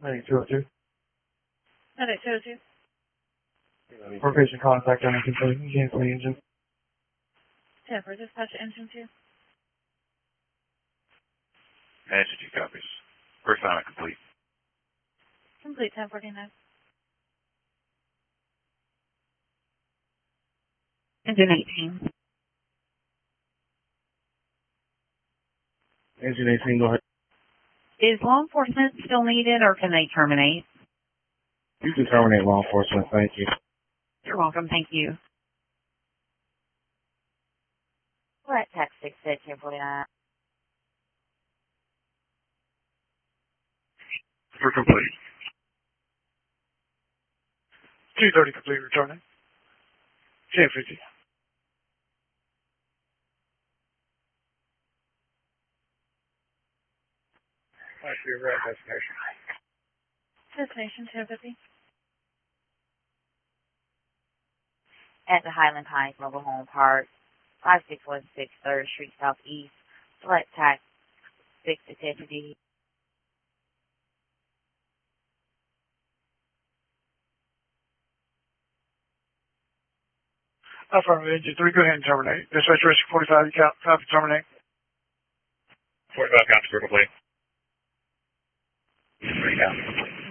9202. Medic 202. For patient contact on complete. Cancel the engine. 10 for dispatch engine 2. Engine 2 copies. First assignment complete. Complete 1049. Engine 18. Engine 18, go ahead. Is law enforcement still needed or can they terminate? You can terminate law enforcement, thank you. You're welcome, thank you. Flight tax 1049. For complete. 230 complete, returning. 1050. That's your right destination. Destination 1050. At the Highland Pines Mobile Home Park, 5616 3rd Street Southeast. Flight tax 6 attendee. Affirmative, engine 3, go ahead and terminate. Dispatch risk 45, you copy, terminate. 45 copies for complete. 3 copies.